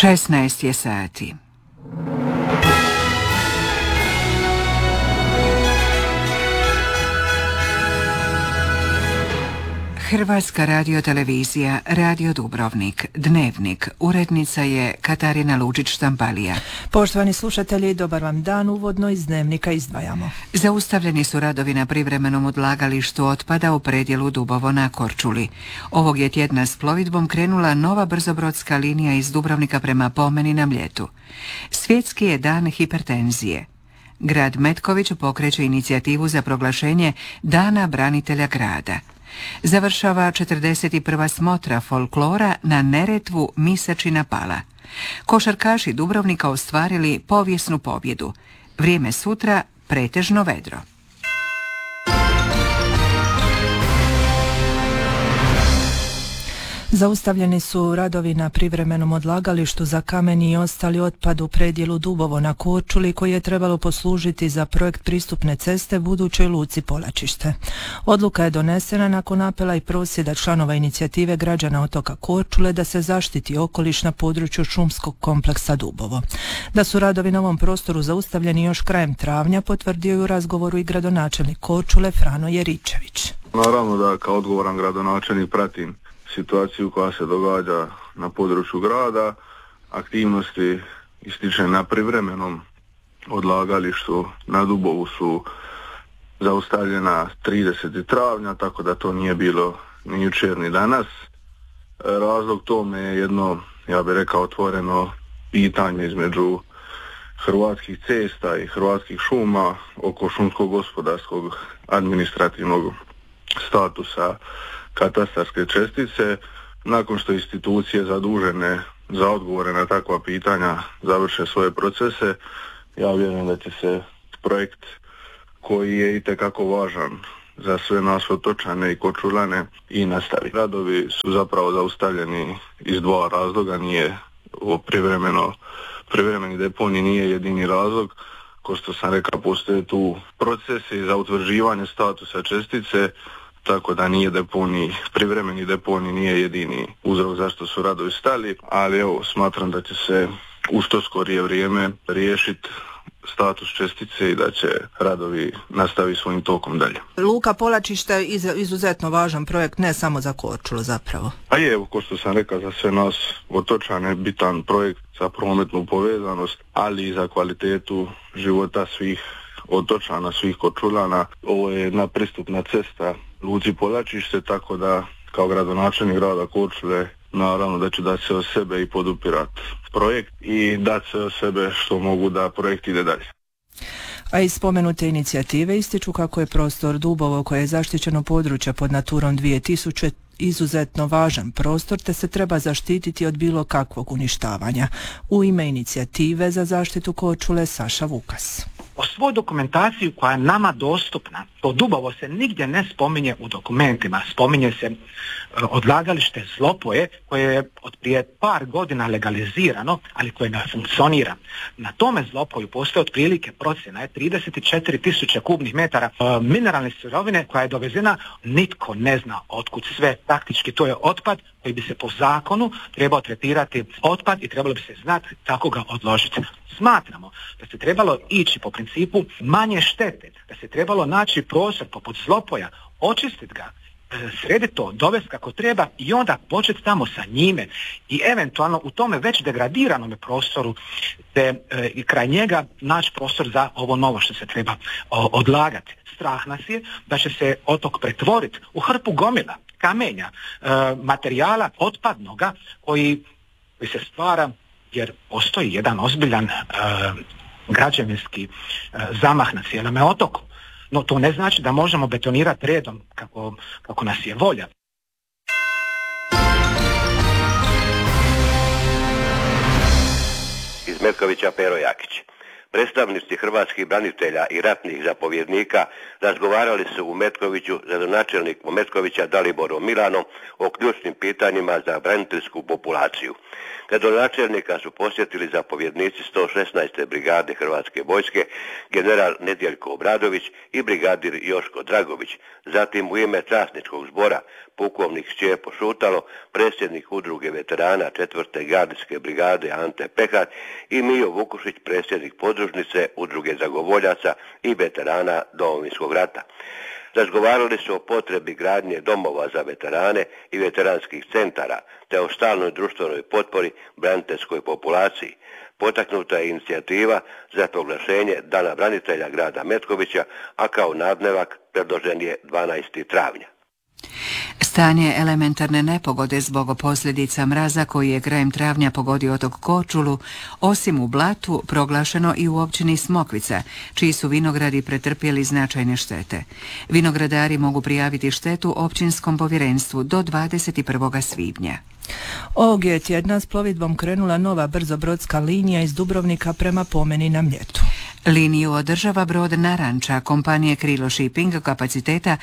16 je sati. Hrvatska radiotelevizija, Radio Dubrovnik, Dnevnik, urednica je Katarina Lučić-Štampalija. Poštovani slušatelji, dobar vam dan, uvodno iz Dnevnika izdvajamo. Zaustavljeni su radovi na privremenom odlagalištu otpada u predjelu Dubovo na Korčuli. Ovog je tjedna s plovidbom krenula nova brzobrodska linija iz Dubrovnika prema Pomeni na Mljetu. Svjetski je dan hipertenzije. Grad Metković pokreće inicijativu za proglašenje Dana branitelja grada. Završava 41. smotra folklora na Neretvu Misačina Pala. Košarkaši Dubrovnika ostvarili povijesnu pobjedu. Vrijeme sutra pretežno vedro. Zaustavljeni su radovi na privremenom odlagalištu za kamen i ostali otpad u predjelu Dubovo na Korčuli koji je trebalo poslužiti za projekt pristupne ceste budućoj luci Polačište. Odluka je donesena nakon apela i prosvjeda članova inicijative građana otoka Korčule da se zaštiti okoliš na području šumskog kompleksa Dubovo. Da su radovi na ovom prostoru zaustavljeni još krajem travnja potvrdio je u razgovoru i gradonačelnik Korčule Frano Jeričević. Naravno da kao odgovoran gradonačelnik pratim situaciju koja se događa na području grada. Aktivnosti ističe na privremenom odlagalištu na Dubovu su zaustavljena 30. travnja, tako da to nije bilo ni jučer ni danas. Razlog tome je jedno, ja bih rekao, otvoreno pitanje između Hrvatskih cesta i Hrvatskih šuma oko šumsko-gospodarskog administrativnog statusa katastarske čestice. Nakon što institucije zadužene za odgovore na takva pitanja završe svoje procese, ja vjerujem da će se projekt koji je itekako važan za sve nas otočane i Korčulane i nastavi. Radovi su zapravo zaustavljeni iz dva razloga, nije ovo privremeni deponij nije jedini razlog. Kao što sam rekao, postoje tu procesi za utvrđivanje statusa čestice, tako da nije privremeni deponij nije jedini uzrok zašto su radovi stali, ali evo, smatram da će se u što skorije vrijeme riješiti status čestice i da će radovi nastaviti svojim tokom dalje. Luka Polačište je izuzetno važan projekt, ne samo za Korčulu zapravo. A je, evo, kao što sam rekao, za sve nas otočane bitan projekt za prometnu povezanost, ali i za kvalitetu života svih otočana, svih Korčulana. Ovo je jedna pristupna cesta luci Polačište, tako da kao gradonačelnik grada Korčule naravno da ću dati se od sebe i podupirati projekt i dati se od sebe što mogu da projekt ide dalje. A iz spomenute inicijative ističu kako je prostor Dubovo, koje je zaštićeno područje pod Naturom 2000, izuzetno važan prostor te se treba zaštititi od bilo kakvog uništavanja. U ime inicijative za zaštitu Korčule Saša Vukas. O svoj dokumentaciji koja je nama dostupna, to Dubovo se nigdje ne spominje u dokumentima. Spominje se odlagalište Zlopoje koje je od prije par godina legalizirano, ali koje ne funkcionira. Na tome Zlopoju postoje otprilike procjena je 34.000 kubnih metara mineralne sirovine koja je dovezena, nitko ne zna otkud sve. Praktički to je otpad koji bi se po zakonu trebao tretirati otpad i trebalo bi se znati kako ga odložiti. Smatramo da se trebalo ići po principu manje štete, da se trebalo naći prostor poput Zlopoja, očistiti ga, srediti to, dovesti kako treba i onda početi tamo sa njime i eventualno u tome već degradiranome prostoru te i kraj njega naći prostor za ovo novo što se treba odlagati. Strah nas je da će se otok pretvoriti u hrpu gomila, kamenja, materijala otpadnoga koji se stvara jer postoji jedan ozbiljan građevinski zamah na cijelome otoku. No to ne znači da možemo betonirati redom kako nas je volja. Iz Metkovića Pero Jakić. Predstavnici hrvatskih branitelja i ratnih zapovjednika razgovarali su u Metkoviću s gradonačelnikom Metkovića Daliborom Milanom o ključnim pitanjima za braniteljsku populaciju. Gradonačelnika su posjetili zapovjednici 116. brigade Hrvatske vojske, general Nedjeljko Obradović i brigadir Joško Dragović. Zatim u ime časničkog zbora pukovnik Šćepo Šutalo, predsjednik udruge veterana 4. gardijske brigade Ante Pehar i Mijo Vukušić, predsjednik podružnice udruge zagovoljaca i veterana Domovinskog rata. Razgovarali su o potrebi gradnje domova za veterane i veteranskih centara, te o stalnoj društvenoj potpori braniteljskoj populaciji. Potaknuta je inicijativa za proglašenje Dana branitelja grada Metkovića, a kao nadnevak predložen je 12. travnja. Stanje elementarne nepogode zbog posljedica mraza koji je krajem travnja pogodio otok Korčulu, osim u Blatu, proglašeno i u općini Smokvica, čiji su vinogradi pretrpjeli značajne štete. Vinogradari mogu prijaviti štetu općinskom povjerenstvu do 21. svibnja. Ovog je tjedna s plovidbom krenula nova brzobrodska linija iz Dubrovnika prema Pomeni na Mljetu. Liniju održava brod Naranča, kompanije Krilo Shipping kapaciteta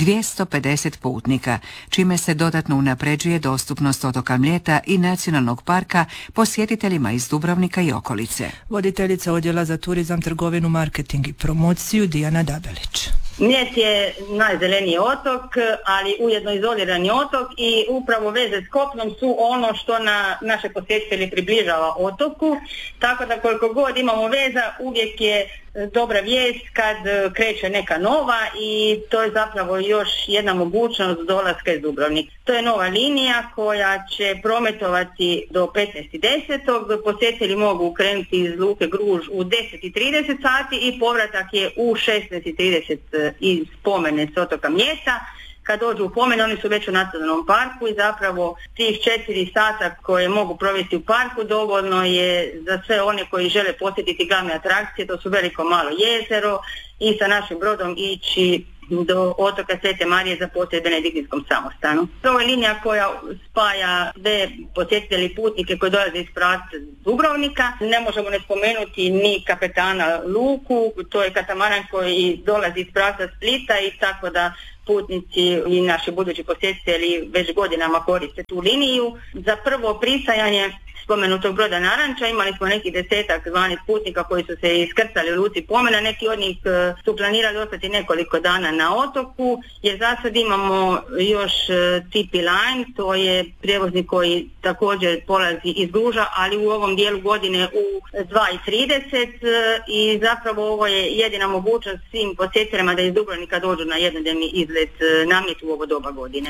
250 putnika, čime se dodatno unapređuje dostupnost otoka Mljeta i nacionalnog parka posjetiteljima iz Dubrovnika i okolice. Voditeljica odjela za turizam, trgovinu, marketing i promociju Dijana Dabelić. Mljet je najzeleniji otok, ali ujedno izolirani otok i upravo veze s kopnom su ono što naše posjetitelje približava otoku, tako da koliko god imamo veza uvijek je dobra vijest kad kreće neka nova i to je zapravo još jedna mogućnost dolaska iz Dubrovnika. To je nova linija koja će prometovati do 15.10. Posjetitelji mogu krenuti iz Luke Gruž u 10.30 sati i povratak je u 16.30 iz Pomene s otoka Mljeta. Kad dođu u Pomen, oni su već u nacionalnom parku i zapravo tih 4 sata koje mogu provesti u parku dovoljno je za sve one koji žele posjetiti glavne atrakcije, to su Veliko Malo jezero i sa našim brodom ići do otoka Svete Marije za posjet Benediktinskom samostanu. To je linija koja spaja sve posjetitelji i putnike koji dolaze iz pravca Dubrovnika. Ne možemo ne spomenuti ni kapetana Luku, to je katamaran koji dolazi iz pravca Splita i tako da putnici i naši budući posjetitelji već godinama koriste tu liniju. Za prvo pristajanje spomenutog broda Naranča imali smo neki 10-ak 12 putnika koji su se iskrcali u luci Pomena, neki od njih su planirali ostati nekoliko dana na otoku, jer za sad imamo još TP Line, to je prijevoznik koji također polazi iz Gruža, ali u ovom dijelu godine u 2.30 i zapravo ovo je jedina mogućnost svim posjetiteljima da iz Dubrovnika dođu na jednodnevni izlet na Mljet u ovo doba godine.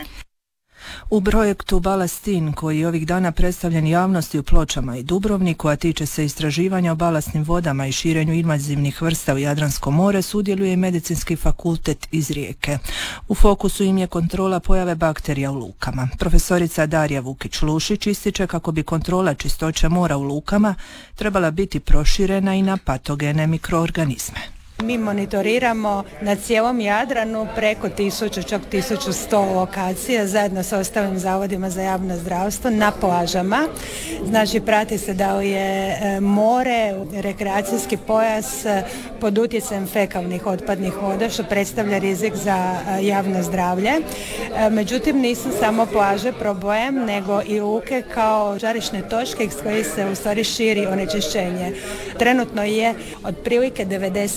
U projektu Balastin, koji je ovih dana predstavljen javnosti u Pločama i Dubrovniku, a tiče se istraživanja o balastnim vodama i širenju invazivnih vrsta u Jadransko more, sudjeluje i Medicinski fakultet iz Rijeke. U fokusu im je kontrola pojave bakterija u lukama. Profesorica Darija Vukić-Lušić ističe kako bi kontrola čistoće mora u lukama trebala biti proširena i na patogene mikroorganizme. Mi monitoriramo na cijelom Jadranu preko 1000, čak 1100 lokacija zajedno sa ostalim zavodima za javno zdravstvo na plažama. Znači prati se da li je more, rekreacijski pojas pod utjecajem fekalnih otpadnih voda što predstavlja rizik za javno zdravlje. Međutim, nisu samo plaže problem, nego i luke kao žarišne točke s kojih se u stvari širi onečišćenje. Trenutno je otprilike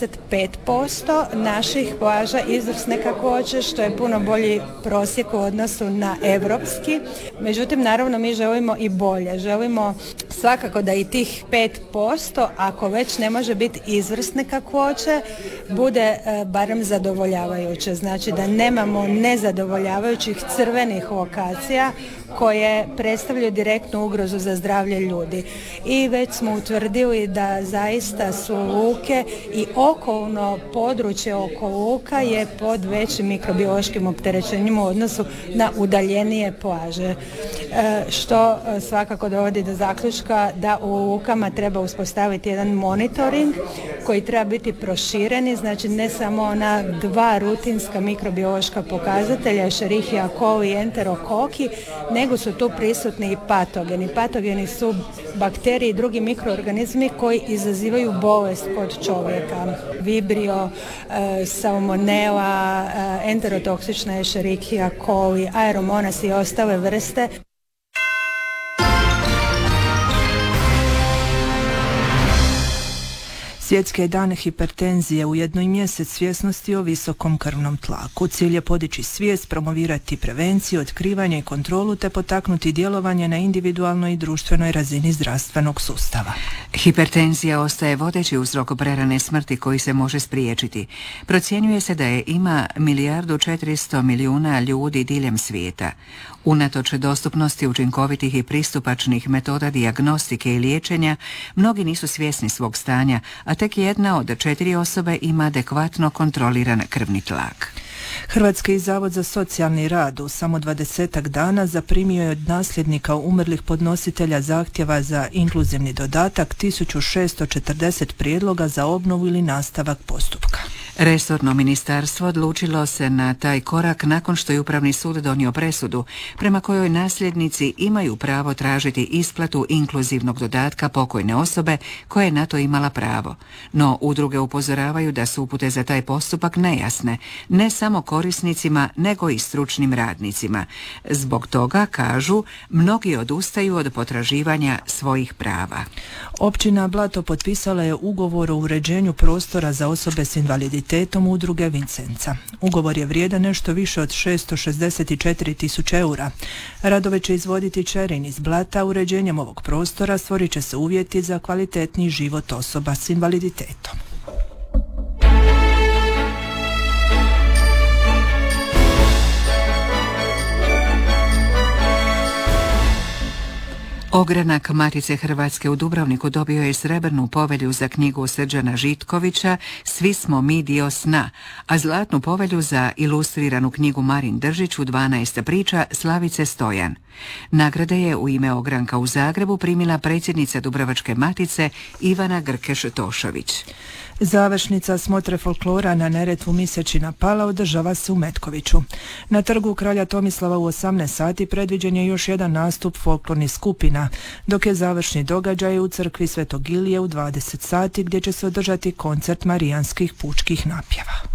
95% naših plaža izvrsne kakvoće, što je puno bolji prosjek u odnosu na europski. Međutim, naravno mi želimo i bolje. Želimo svakako da i tih 5%, ako već ne može biti izvrsne kakvoće, bude barem zadovoljavajuće. Znači da nemamo nezadovoljavajućih crvenih lokacija koje predstavljaju direktnu ugrozu za zdravlje ljudi. I već smo utvrdili da zaista su luke i okolno područje oko luka je pod većim mikrobiološkim opterećenjima u odnosu na udaljenije plaže. što svakako dovodi do zaključka da u lukama treba uspostaviti jedan monitoring koji treba biti prošireni, znači ne samo ona 2 rutinska mikrobiološka pokazatelja, Escherichia coli i enterokoki, nego su tu prisutni i patogeni. Patogeni su bakterije i drugi mikroorganizmi koji izazivaju bolest kod čovjeka. Vibrio, salmonella, enterotoksična Escherichia coli, Aeromonas i ostale vrste. Svjetski je dan hipertenzije, ujedno i mjesec svjesnosti o visokom krvnom tlaku. Cilj je podići svijest, promovirati prevenciju, otkrivanje i kontrolu te potaknuti djelovanje na individualnoj i društvenoj razini zdravstvenog sustava. Hipertenzija ostaje vodeći uzrok prerane smrti koji se može spriječiti. Procjenjuje se da je ima 1,4 milijarde ljudi diljem svijeta. Unatoč dostupnosti učinkovitih i pristupačnih metoda dijagnostike i liječenja, mnogi nisu svjesni svog stanja, a tek 1 od 4 osobe ima adekvatno kontroliran krvni tlak. Hrvatski zavod za socijalni rad u samo 20-ak dana zaprimio je od nasljednika umrlih podnositelja zahtjeva za inkluzivni dodatak 1640 prijedloga za obnovu ili nastavak postupka. Resorno ministarstvo odlučilo se na taj korak nakon što je Upravni sud donio presudu prema kojoj nasljednici imaju pravo tražiti isplatu inkluzivnog dodatka pokojne osobe koja je na to imala pravo. No udruge upozoravaju da su upute za taj postupak nejasne, ne samo korisnicima nego i stručnim radnicima. Zbog toga, kažu, mnogi odustaju od potraživanja svojih prava. Općina Blato potpisala je ugovor o uređenju prostora za osobe s invaliditetom udruge Vincenca. Ugovor je vrijedan nešto više od 664.000 eura. Radove će izvoditi Čerin iz Blata. Uređenjem ovog prostora stvorit će se uvjeti za kvalitetniji život osoba s invaliditetom. Ogranak Matice Hrvatske u Dubrovniku dobio je srebrnu povelju za knjigu Srđana Žitkovića Svi smo mi dio sna, a zlatnu povelju za ilustriranu knjigu Marin Držić u 12 priča Slavice Stojan. Nagrade je u ime ogranka u Zagrebu primila predsjednica Dubrovačke Matice Ivana Grkeš-Tošović. Završnica smotre folklora na Neretvu Misečina Pala održava se u Metkoviću. Na trgu Kralja Tomislava u 18 sati predviđen je još jedan nastup folklornih skupina, dok je završni događaj u crkvi Svetog Ilije u 20 sati gdje će se održati koncert marijanskih pučkih napjeva.